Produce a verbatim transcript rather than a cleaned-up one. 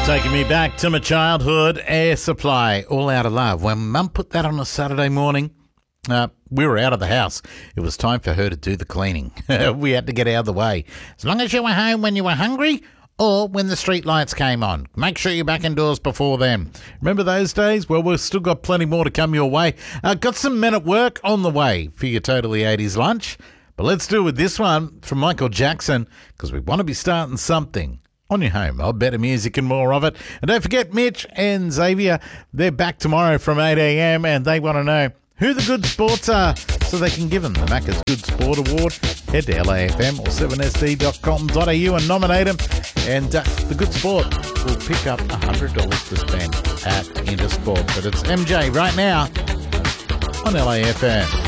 Taking me back to my childhood, Air Supply, All Out of Love. When Mum put that on a Saturday morning, uh, we were out of the house. It was time for her to do the cleaning. We had to get out of the way. As long as you were home when you were hungry or when the street lights came on. Make sure you're back indoors before then. Remember those days? Well, we've still got plenty more to come your way. Uh, got some Men at Work on the way for your Totally eighties lunch. But let's do it with this one from Michael Jackson, because we want to be starting something on your home. I'll better music and more of it. And don't forget, Mitch and Xavier, they're back tomorrow from eight a.m. and they want to know who the good sports are so they can give them the Macca's Good Sport Award. Head to L A F M or seven S D dot com dot a u and nominate them. And uh, the good sport will pick up one hundred dollars to spend at Intersport. But it's M J right now on L A F M.